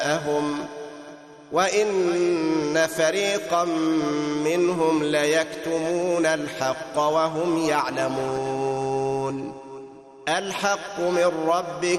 وإن فريقا منهم ليكتمون الحق وهم يعلمون. الحق من ربك